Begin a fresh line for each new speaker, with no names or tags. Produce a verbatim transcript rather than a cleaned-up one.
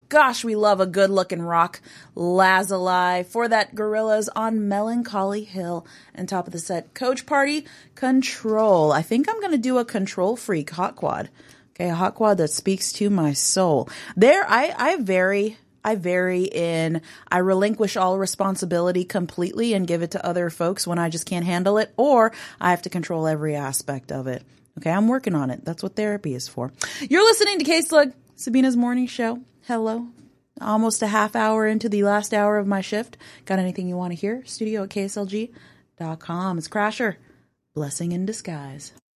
gosh, we love a good-looking rock. Lazuli for that Gorillas on Melancholy Hill. And top of the set, Coach Party, Control. I think I'm going to do a Control Freak hot quad. Okay, a hot quad that speaks to my soul. There, I, I vary... I vary in, I relinquish all responsibility completely and give it to other folks when I just can't handle it, or I have to control every aspect of it. Okay, I'm working on it. That's what therapy is for. You're listening to K-Slug, Sabina's morning show. Hello. Almost a half hour into the last hour of my shift. Got anything you want to hear? Studio at K S L G dot com. It's Crasher. Blessing in disguise.